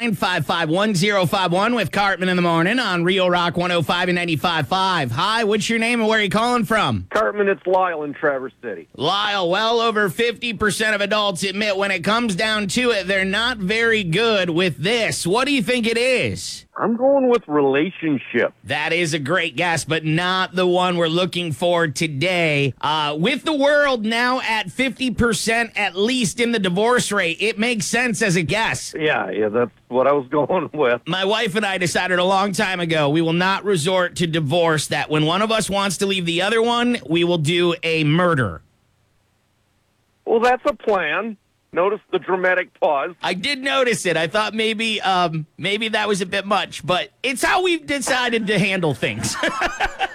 888-955-1051 with Cartman in the morning on Real Rock 105 and 95.5. Hi, what's your name and where are you calling from? Cartman, it's Lyle in Traverse City. Lyle, well over 50% of adults admit when it comes down to it, they're not very good with this. What do you think it is? I'm going with relationship. That is a great guess, but not the one we're looking for today. With the world now at 50% at least in the divorce rate, it makes sense as a guess. Yeah, that's what I was going with. My wife and I decided a long time ago we will not resort to divorce, that when one of us wants to leave the other one, we will do a murder. Well, that's a plan. Notice the dramatic pause. I did notice it. I thought maybe that was a bit much, but it's how we've decided to handle things.